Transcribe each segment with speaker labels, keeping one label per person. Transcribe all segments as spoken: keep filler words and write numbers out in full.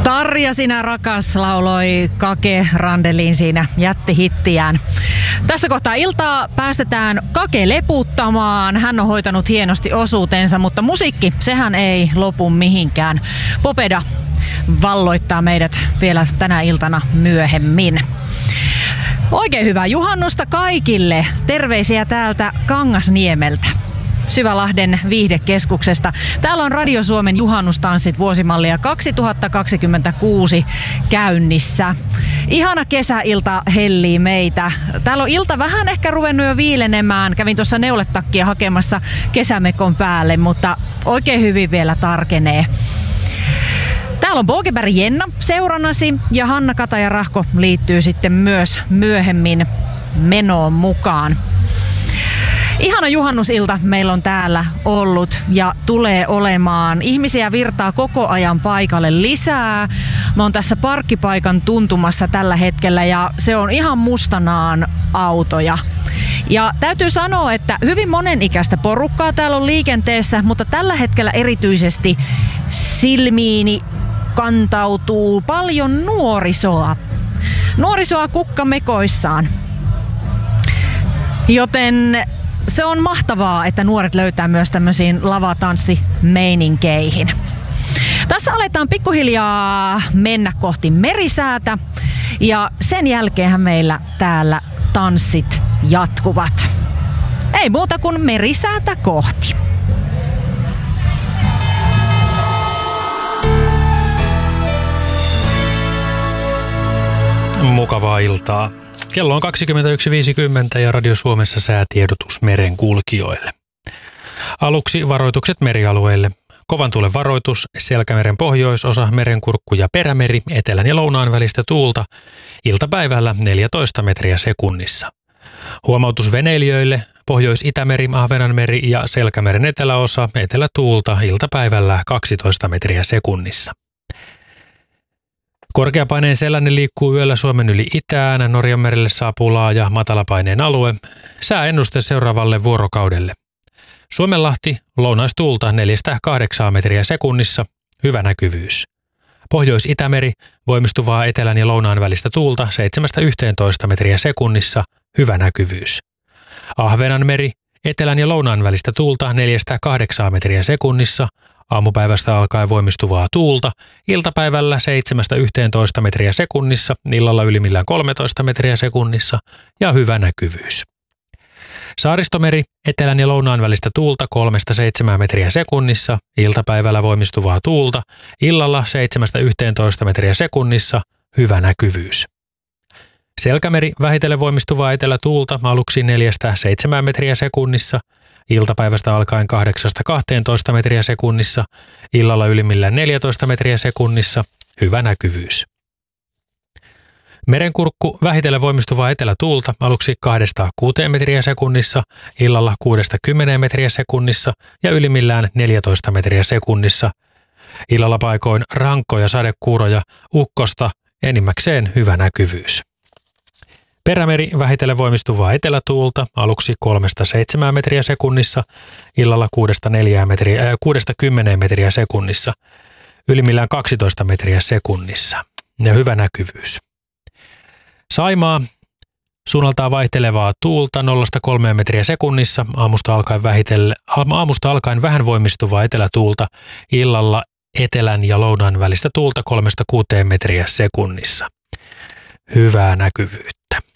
Speaker 1: Tarja sinä rakas lauloi Kake Randelin siinä jättihittiään. Tässä kohtaa iltaa päästetään Kake leputtamaan. Hän on hoitanut hienosti osuutensa, mutta musiikki, sehän ei lopu mihinkään. Popeda valloittaa meidät vielä tänä iltana myöhemmin. Oikein hyvää juhannusta kaikille. Terveisiä täältä Kangasniemeltä, Syvälahden viihdekeskuksesta. Täällä on Radio Suomen juhannustanssit vuosimallia kaksituhattakaksikymmentäkuusi käynnissä. Ihana kesäilta hellii meitä. Täällä on ilta vähän ehkä ruvennut jo viilenemään. Kävin tuossa neuletakkia hakemassa kesämekon päälle, mutta oikein hyvin vielä tarkenee. Täällä on Bogeberg Jenna seurannasi ja Hanna Kataja-Rahko liittyy sitten myös myöhemmin menoon mukaan. Ihana juhannusilta meillä on täällä ollut ja tulee olemaan. Ihmisiä virtaa koko ajan paikalle lisää. Mä oon tässä parkkipaikan tuntumassa tällä hetkellä ja se on ihan mustanaan autoja. Ja täytyy sanoa, että hyvin monenikäistä porukkaa täällä on liikenteessä, mutta tällä hetkellä erityisesti silmiini kantautuu paljon nuorisoa. Nuorisoa kukkamekoissaan. Joten se on mahtavaa, että nuoret löytää myös tämmöisiin lavatanssimeininkkeihin. Tässä aletaan pikkuhiljaa mennä kohti merisäätä ja sen jälkeenhän meillä täällä tanssit jatkuvat. Ei muuta kuin merisäätä kohti.
Speaker 2: Mukavaa iltaa. Kello on kaksikymmentäyksi viisikymmentä ja Radio Suomessa säätiedotus merenkulkijoille. Aluksi varoitukset merialueille. Kovan tuulen varoitus, Selkämeren pohjoisosa, Merenkurkku ja Perämeri, etelän ja lounaan välistä tuulta, iltapäivällä neljätoista metriä sekunnissa. Huomautus veneilijöille, Pohjois-Itämeri, Ahvenanmeri ja Selkämeren eteläosa, etelätuulta, iltapäivällä kaksitoista metriä sekunnissa. Korkeapaineen sellainen liikkuu yöllä Suomen yli itään, Norjanmerelle saapuu laaja matalapaineen alue. Sääennuste seuraavalle vuorokaudelle. Suomenlahti, lounaistuulta neljästä kahdeksaan metriä sekunnissa, hyvä näkyvyys. Pohjois-Itämeri, voimistuvaa etelän ja lounaan välistä tuulta seitsemästä yhteentoista metriä sekunnissa, hyvä näkyvyys. Ahvenanmeri, etelän ja lounaan välistä tuulta neljästä kahdeksaan metriä sekunnissa, aamupäivästä alkaen voimistuvaa tuulta, iltapäivällä seitsemästä yhteentoista metriä sekunnissa, illalla ylimmillään kolmetoista metriä sekunnissa ja hyvä näkyvyys. Saaristomeri, etelän ja lounaan välistä tuulta kolmesta seitsemään metriä sekunnissa, iltapäivällä voimistuvaa tuulta, illalla seitsemästä yhteentoista metriä sekunnissa, hyvä näkyvyys. Selkämeri, vähitellen voimistuvaa etelätuulta, aluksi neljästä seitsemään metriä sekunnissa, iltapäivästä alkaen kahdeksasta kahteentoista metriä sekunnissa, illalla ylimmillään neljätoista metriä sekunnissa, hyvä näkyvyys. Merenkurkku, vähitellen voimistuvaa etelätuulta, aluksi kahdesta kuuteen metriä sekunnissa, illalla kuudesta kymmeneen metriä sekunnissa ja ylimmillään neljätoista metriä sekunnissa. Illalla paikoin rankkoja sadekuuroja, ukkosta, enimmäkseen hyvä näkyvyys. Perämeri, vähitellen voimistuvaa etelätuulta, aluksi kolmesta seitsemään metriä sekunnissa, illalla kuudesta neljään metriä, äh, kuudesta kymmeneen metriä sekunnissa, ylimmillään kaksitoista metriä sekunnissa ja hyvä näkyvyys. Saimaa, suunnaltaan vaihtelevaa tuulta nollasta kolmeen metriä sekunnissa, aamusta alkaen, vähitellen, aamusta alkaen vähän voimistuvaa etelätuulta, illalla etelän ja lounaan välistä tuulta kolmesta kuuteen metriä sekunnissa. Hyvää näkyvyyttä.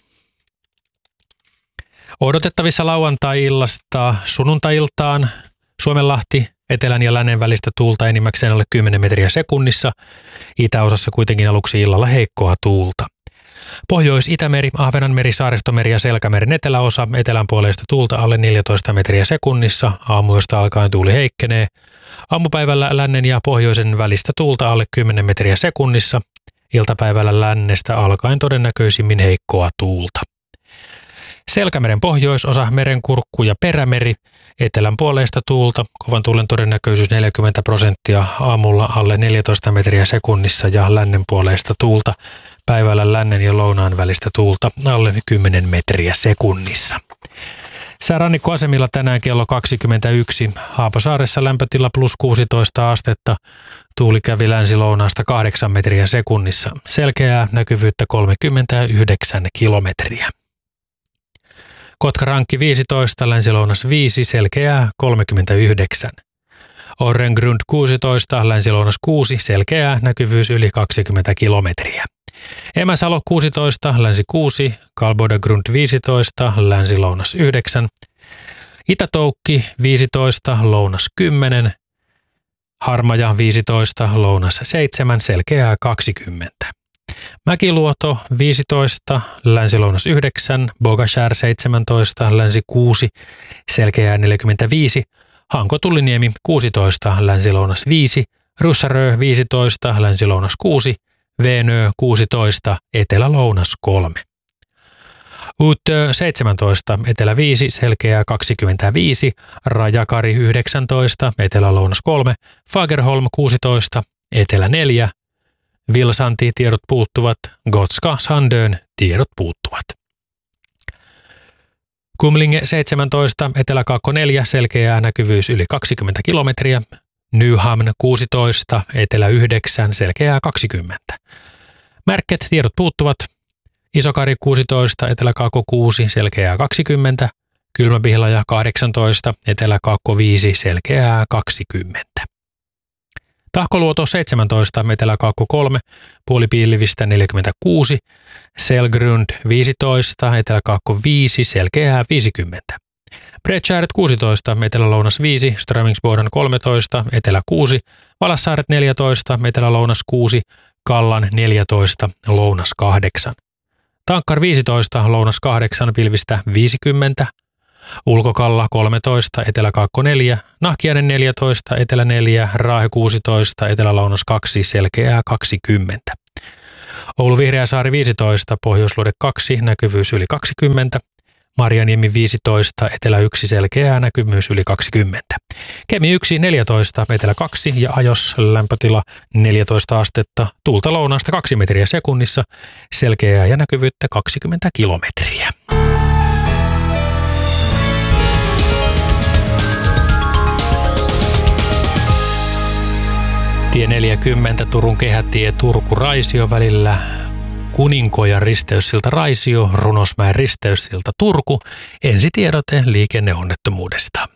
Speaker 2: Odotettavissa lauantai-illasta sunnuntai-iltaan Suomenlahti, etelän ja lännen välistä tuulta enimmäkseen alle kymmenen metriä sekunnissa, itäosassa kuitenkin aluksi illalla heikkoa tuulta. Pohjois-Itämeri, Ahvenanmeri, Saaristomeri ja Selkämeren eteläosa, etelänpuoleista tuulta alle neljätoista metriä sekunnissa, aamuista alkaen tuuli heikkenee. Aamupäivällä lännen ja pohjoisen välistä tuulta alle kymmenen metriä sekunnissa, iltapäivällä lännestä alkaen todennäköisimmin heikkoa tuulta. Selkämeren pohjoisosa, Merenkurkku ja Perämeri, etelän puoleista tuulta, kovan tuulen todennäköisyys neljäkymmentä prosenttia, aamulla alle neljätoista metriä sekunnissa ja lännen puoleista tuulta, päivällä lännen ja lounaan välistä tuulta alle kymmenen metriä sekunnissa. Sää rannikkoasemilla tänään kello kaksikymmentäyksi. Haapasaaressa lämpötila plus kuusitoista astetta. Tuuli kävi länsi-lounaasta kahdeksan metriä sekunnissa. Selkeää näkyvyyttä kolmekymmentäyhdeksän kilometriä. Kotka-Rankki viisitoista, länsi-lounas viisi, selkeää kolmekymmentäyhdeksän. Orrengrund kuusitoista, länsi-lounas kuusi, selkeää näkyvyys yli kaksikymmentä kilometriä. Emäsalo kuusitoista, länsi kuusi, Kalbodagrund viisitoista, länsi-lounas yhdeksän. Itätoukki viisitoista, lounas kymmenen. Harmaja viisitoista, lounas seitsemän, selkeää kaksikymmentä. Mäkiluoto viisitoista, länsi-lounas yhdeksän, Bogashär seitsemäntoista, länsi kuusi, selkeää neljäkymmentäviisi. Hanko-Tulliniemi kuusitoista, länsi-lounas viisi, Russarö viisitoista, länsi-lounas kuusi, Veenö kuusitoista, etelä-lounas kolme. Uutö seitsemäntoista, etelä viisi, selkeää kaksikymmentäviisi, Rajakari yhdeksäntoista, etelä-lounas kolme, Fagerholm kuusitoista, etelä neljä, Vilsanti tiedot puuttuvat, Gotska Sandön tiedot puuttuvat. Kumlinge seitsemäntoista, etelä-kaakko neljä, selkeää näkyvyys yli kaksikymmentä kilometriä. Nyhamn kuusitoista, etelä yhdeksän, selkeää kaksikymmentä. Märket tiedot puuttuvat. Isokari kuusitoista, etelä-kaakko kuusi, selkeää kaksikymmentä. Kylmäpihlaja kahdeksantoista, etelä-kaakko viisi, selkeää kaksikymmentä. Tahkoluoto seitsemäntoista, etelä-kaakko kolme, puolipiilivistä neljäkymmentäkuusi. Selgrund viisitoista, etelä-kaakko viisi, selkeää viisikymmentä. Bredshäret kuusitoista, etelä-lounas viisi, Strömingsboden kolmetoista, etelä kuusi, Valassaaret neljätoista, etelä-lounas kuusi, Kallan neljätoista, lounas kahdeksan. Tankkar viisitoista, lounas kahdeksan, pilvistä viisikymmentä. Ulkokalla kolmetoista, etelä-kaakko neljä, Nahkiainen neljätoista, etelä neljä, Raahe kuusitoista, etelä-lounas kaksi, selkeää kaksikymmentä. Oulu Vihreäsaari viisitoista, Pohjoisluode kaksi, näkyvyys yli kaksikymmentä. Marjaniemi viisitoista, etelä yksi, selkeää näkyvyys yli kaksikymmentä. Kemi yksi, neljätoista, etelä kaksi ja Ajos lämpötila neljätoista astetta, tuulta lounaasta kaksi metriä sekunnissa, selkeää ja näkyvyyttä kaksikymmentä kilometriä. Tie neljäkymmentä, Turun kehätie Turku-Raisio välillä. Kuninkojan risteyssilta Raisio, Runosmäen risteyssilta Turku. Ensitiedote liikenneonnettomuudesta.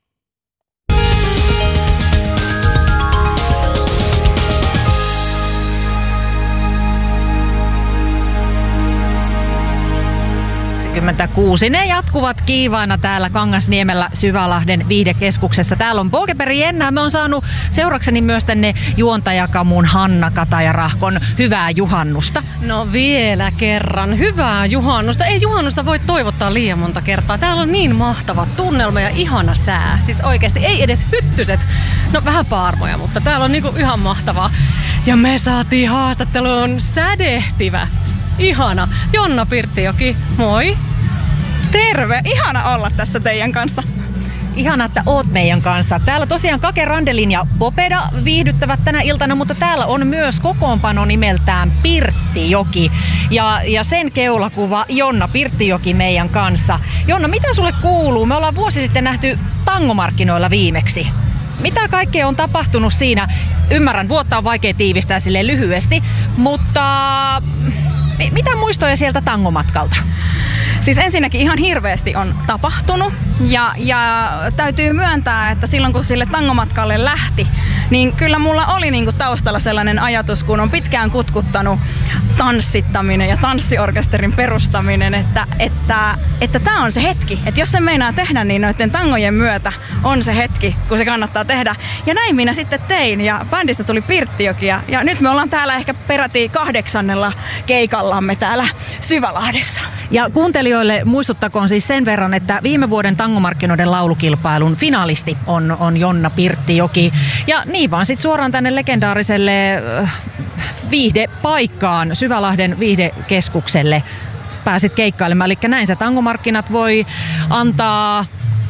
Speaker 1: kaksikymmentäkuusi. Ne jatkuvat kiivaina täällä Kangasniemellä Syvälahden viihdekeskuksessa. Täällä on Pokeperi Jenna. Me on saanut seurakseni myös tänne juontajakamun Hanna Kataja-Rahkon. Hyvää juhannusta.
Speaker 3: No vielä kerran. Hyvää juhannusta. Ei juhannusta voi toivottaa liian monta kertaa. Täällä on niin mahtava tunnelma ja ihana sää. Siis oikeasti ei edes hyttyset. No vähän paarmoja, mutta täällä on niinku ihan mahtavaa. Ja me saatiin haastatteluun sädehtivä. Ihana. Jonna Pirttijoki, moi.
Speaker 4: Terve, ihana olla tässä teidän kanssa.
Speaker 1: Ihana, että oot meidän kanssa. Täällä tosiaan Kake Randelin ja Popeda viihdyttävät tänä iltana, mutta täällä on myös kokoonpano nimeltään Pirttijoki. Ja, ja sen keulakuva Jonna Pirttijoki meidän kanssa. Jonna, mitä sulle kuuluu? Me ollaan vuosi sitten nähty tangomarkkinoilla viimeksi. Mitä kaikkea on tapahtunut siinä? Ymmärrän, vuotta on vaikea tiivistää silleen lyhyesti, mutta mitä muistoja sieltä tangomatkalta?
Speaker 4: Siis ensinnäkin ihan hirveästi on tapahtunut ja, ja täytyy myöntää, että silloin kun sille tangomatkalle lähti, niin kyllä mulla oli niinku taustalla sellainen ajatus, kun on pitkään kutkuttanut tanssittaminen ja tanssiorkesterin perustaminen, että että että tää on se hetki, että jos se meinaa tehdä, niin noiden tangojen myötä on se hetki, kun se kannattaa tehdä. Ja näin minä sitten tein ja bändistä tuli Pirttijoki ja, ja nyt me ollaan täällä ehkä peräti kahdeksannella keikallamme täällä Syvälahdessa.
Speaker 1: Ja kuuntelijoille muistuttakoon siis sen verran, että viime vuoden tangomarkkinoiden laulukilpailun finalisti on, on Jonna Pirttijoki. Ja niin vaan sitten suoraan tänne legendaariselle äh, viihdepaikkaan, Syvälahden viihdekeskukselle pääsit keikkailemaan. Eli näin se tangomarkkinat voi antaa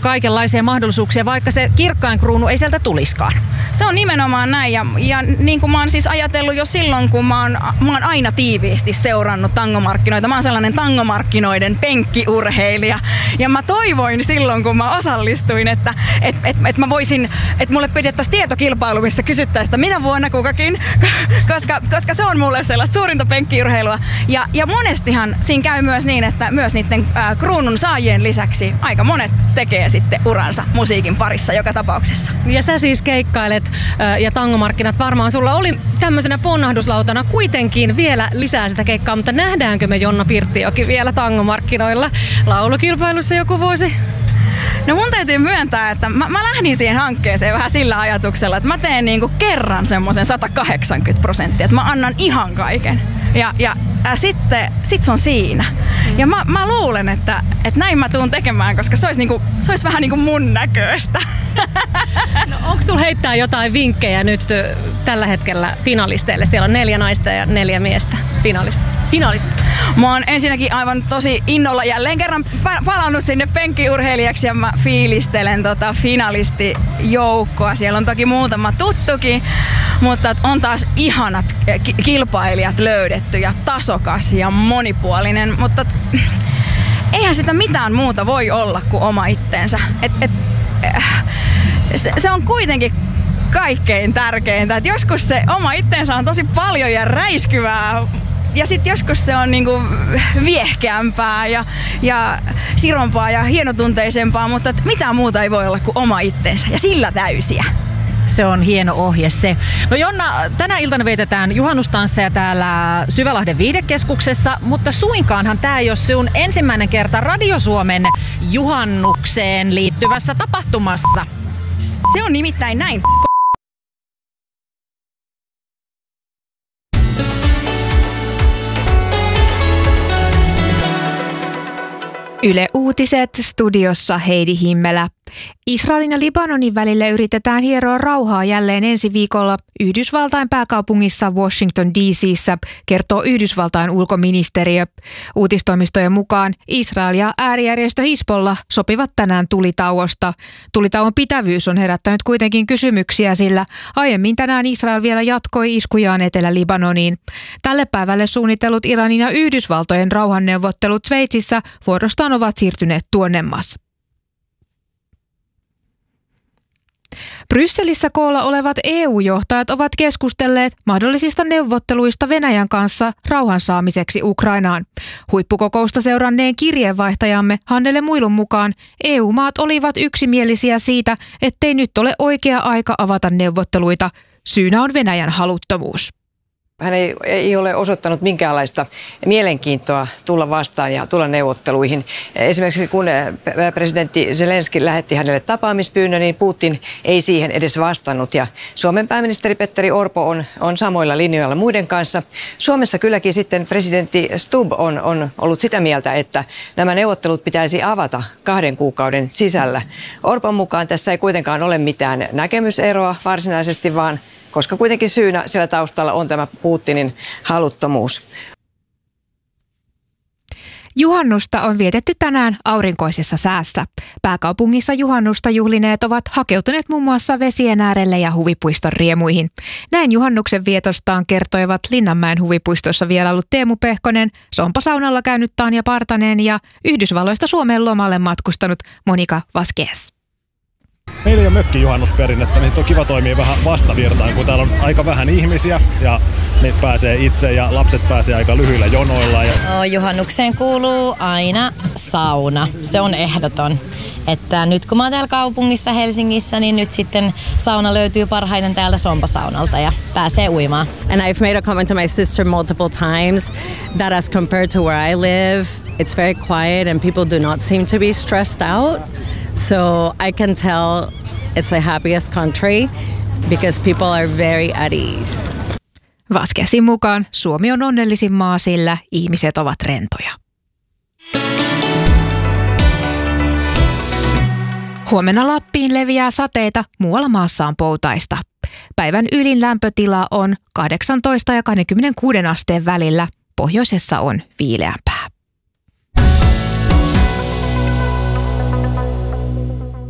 Speaker 1: kaikenlaisia mahdollisuuksia, vaikka se kirkkain kruunu ei sieltä tuliskaan.
Speaker 4: Se on nimenomaan näin ja, ja niin kuin mä oon siis ajatellut jo silloin, kun mä oon, mä oon aina tiiviisti seurannut tangomarkkinoita. Mä oon sellainen tangomarkkinoiden penkkiurheilija ja mä toivoin silloin, kun mä osallistuin, että et, et, et mä voisin, että mulle pidettäisiin tietokilpailu, missä kysyttäisiin, että minä vuonna kukakin, koska, koska se on mulle sellaista suurinta penkkiurheilua. Ja, ja monestihan siinä käy myös niin, että myös niiden äh, kruunun saajien lisäksi aika monet tekee sitten uransa musiikin parissa joka tapauksessa.
Speaker 3: Ja sä siis keikkailet äh, ja tangomarkkinat varmaan sulla oli tämmöisenä ponnahduslautana kuitenkin vielä lisää sitä keikkaa, mutta nähdäänkö me Jonna Pirttijoki vielä tangomarkkinoilla laulukilpailussa joku vuosi?
Speaker 4: No mun täytyy myöntää, että mä, mä lähdin siihen hankkeeseen vähän sillä ajatuksella, että mä teen niinku kerran semmoisen sata kahdeksankymmentä prosenttia, että mä annan ihan kaiken. Ja, ja äh, sitten sit se on siinä. Ja mä, mä luulen, että, että näin mä tuun tekemään, koska se olisi, niinku, se olisi vähän niinku mun näköistä.
Speaker 3: No, onko sulla heittää jotain vinkkejä nyt tällä hetkellä finalisteille? Siellä on neljä naista ja neljä miestä finalista. finalissa.
Speaker 4: Mä oon ensinnäkin aivan tosi innolla jälleen kerran palannut sinne penkkiurheilijaksi ja mä fiilistelen tota finalistijoukkoa. Siellä on toki muutama tuttukin, mutta on taas ihanat kilpailijat löydetty ja tasokas ja monipuolinen, mutta eihän sitä mitään muuta voi olla kuin oma itteensä. Et, et, se, se on kuitenkin kaikkein tärkeintä, että joskus se oma itteensä on tosi paljon ja räiskyvää. Ja sitten joskus se on niinku viehkeämpää ja, ja sirompaa ja hienotunteisempaa, mutta mitään muuta ei voi olla kuin oma itsensä ja sillä täysiä.
Speaker 1: Se on hieno ohje se. No Jonna, tänä iltana vietetään juhannustansseja täällä Syvälahden viihdekeskuksessa, mutta suinkaanhan tämä ei ole sun ensimmäinen kerta Radio Suomen juhannukseen liittyvässä tapahtumassa.
Speaker 4: Se on nimittäin näin.
Speaker 5: Yle Uutiset, studiossa Heidi Himmelä. Israelin ja Libanonin välille yritetään hieroa rauhaa jälleen ensi viikolla Yhdysvaltain pääkaupungissa Washington D C:ssä, kertoo Yhdysvaltain ulkoministeriö. Uutistoimistojen mukaan Israel ja äärijärjestö Hizbollah sopivat tänään tulitauosta. Tulitauon pitävyys on herättänyt kuitenkin kysymyksiä, sillä aiemmin tänään Israel vielä jatkoi iskujaan Etelä-Libanoniin. Tälle päivälle suunnitellut Iranin ja Yhdysvaltojen rauhanneuvottelut Sveitsissä vuorostaan ovat siirtyneet tuonnemmas. Brysselissä koolla olevat E U-johtajat ovat keskustelleet mahdollisista neuvotteluista Venäjän kanssa rauhan saamiseksi Ukrainaan. Huippukokousta seuranneen kirjeenvaihtajamme Hannele Muilun mukaan E U-maat olivat yksimielisiä siitä, ettei nyt ole oikea aika avata neuvotteluita. Syynä on Venäjän haluttomuus.
Speaker 6: Hän ei, ei ole osoittanut minkäänlaista mielenkiintoa tulla vastaan ja tulla neuvotteluihin. Esimerkiksi kun presidentti Zelenski lähetti hänelle tapaamispyynnön, niin Putin ei siihen edes vastannut. Ja Suomen pääministeri Petteri Orpo on, on samoilla linjoilla muiden kanssa. Suomessa kylläkin sitten presidentti Stubb on, on ollut sitä mieltä, että nämä neuvottelut pitäisi avata kahden kuukauden sisällä. Orpon mukaan tässä ei kuitenkaan ole mitään näkemyseroa varsinaisesti, vaan koska kuitenkin syynä siellä taustalla on tämä Putinin haluttomuus.
Speaker 5: Juhannusta on vietetty tänään aurinkoisessa säässä. Pääkaupungissa juhannusta juhlineet ovat hakeutuneet muun muassa vesien äärelle ja huvipuiston riemuihin. Näin juhannuksen vietostaan kertoivat Linnanmäen huvipuistossa vieraillut Teemu Pehkonen, Sompa-saunalla käynyt Tanja Partanen ja Yhdysvalloista Suomeen lomalle matkustanut Monika Vasquez.
Speaker 7: Meillä ei ole mökkijuhannusperinnettä, niin sitten on kiva toimia vähän vastavirtaan, kun täällä on aika vähän ihmisiä ja ne pääsee itse ja lapset pääsee aika lyhyillä jonoilla. Ja...
Speaker 8: No, juhannukseen kuuluu aina sauna. Se on ehdoton. Että nyt kun mä oon täällä kaupungissa Helsingissä, niin nyt sitten sauna löytyy parhaiten täältä Sompa-saunalta ja pääsee uimaan.
Speaker 9: And I've made a comment to my sister multiple times that as compared to where I live, it's very quiet and people do not seem to be stressed out. So I can tell it's the happiest country because people are very at ease.
Speaker 5: Vasquezin mukaan Suomi on onnellisin maa, sillä ihmiset ovat rentoja. Huomenna Lappiin leviää sateita, muualla maassa on poutaista. Päivän ylin lämpötila on kahdeksantoista ja kaksikymmentäkuusi asteen välillä. Pohjoisessa on viileämpää.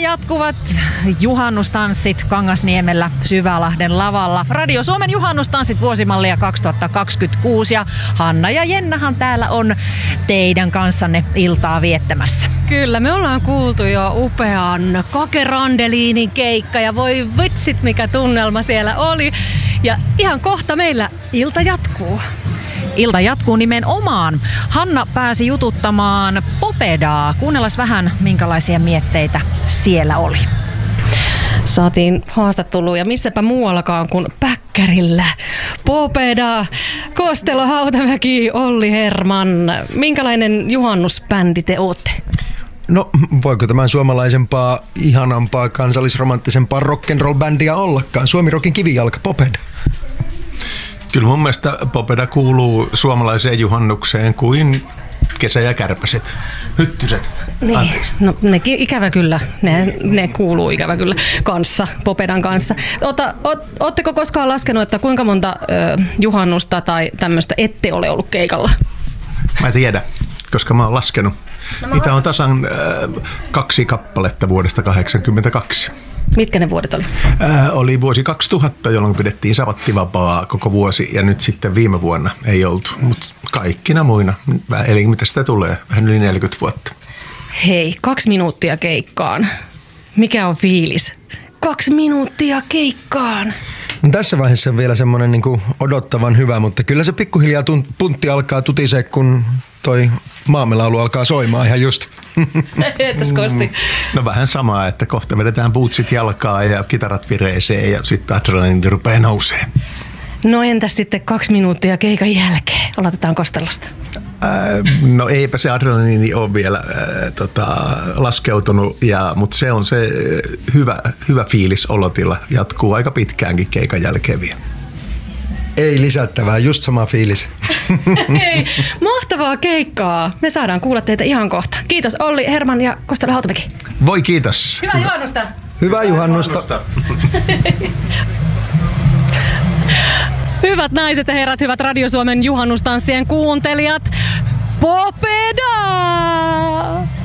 Speaker 1: jatkuvat juhannustanssit Kangasniemellä Syvälahden lavalla. Radio Suomen juhannustanssit vuosimallia kaksituhattakaksikymmentäkuusi ja Hanna ja Jennahan täällä on teidän kanssanne iltaa viettämässä.
Speaker 3: Kyllä, me ollaan kuultu jo upean Kake Randeliinin keikka ja voi vitsit mikä tunnelma siellä oli. Ja ihan kohta meillä ilta jatkuu.
Speaker 1: Ilta jatkuu nimenomaan. Hanna pääsi jututtamaan Popedaa. Kuunnellaan vähän, minkälaisia mietteitä siellä oli.
Speaker 3: Saatiin haastattelua ja missäpä muuallakaan kuin Päkkärillä. Popeda, Kostelo, Hautamäki, Olli Herman. Minkälainen juhannusbändi te ootte?
Speaker 10: No, voiko tämän suomalaisempaa, ihanampaa, kansallisromanttisempaa rock'n'roll-bändiä ollakaan? Suomi-rockin kivijalka, Popeda.
Speaker 11: Kyllä mun mielestä Popeda kuuluu suomalaiseen juhannukseen kuin Kesä ja Kärpäset, Hyttyset.
Speaker 3: Niin, no nekin ikävä kyllä, ne, ne kuuluu ikävä kyllä kanssa, Popedan kanssa. Ota, oot, ootteko koskaan laskenut, että kuinka monta ö, juhannusta tai tämmöistä ette ole ollut keikalla?
Speaker 11: Mä tiedän, koska mä oon laskenut. No, Niitä on tasan äh, kaksi kappaletta vuodesta kahdeksankymmentäkaksi.
Speaker 3: Mitkä ne vuodet oli?
Speaker 11: Äh, oli vuosi kaksituhatta, jolloin pidettiin sabattivapaa koko vuosi ja nyt sitten viime vuonna ei oltu. Mutta kaikkina muina, eli mitä sitä tulee, vähän yli neljäkymmentä vuotta.
Speaker 3: Hei, kaksi minuuttia keikkaan. Mikä on fiilis? Kaksi minuuttia keikkaan.
Speaker 10: No, tässä vaiheessa on vielä semmoinen niin kuin odottavan hyvä, mutta kyllä se pikkuhiljaa tunt, puntti alkaa tutisee, kun toi maamelaulu alkaa soimaan ihan just.
Speaker 3: Entäs Kosti?
Speaker 11: No vähän samaa, että kohta vedetään bootsit jalkaa ja kitarat vireeseen ja sitten adrenaliini rupeaa nousee.
Speaker 3: No entäs sitten kaksi minuuttia keikan jälkeen? Aloitetaan Kostelosta.
Speaker 11: Äh, no eipä se adrenaliini ole vielä äh, tota, laskeutunut, ja, mutta se on se hyvä, hyvä fiilis olotila. Jatkuu aika pitkäänkin keikan jälkeen vielä.
Speaker 10: Ei lisättävää, just sama fiilis.
Speaker 3: Hei, mahtavaa keikkaa. Me saadaan kuulla teitä ihan kohta. Kiitos Olli, Herman ja Kostelo Hautamäki.
Speaker 11: Voi kiitos.
Speaker 3: Hyvää juhannusta.
Speaker 10: Hyvää juhannusta.
Speaker 3: Hyvät naiset ja herrat, hyvät Radio Suomen juhannustanssien kuuntelijat. Popeda!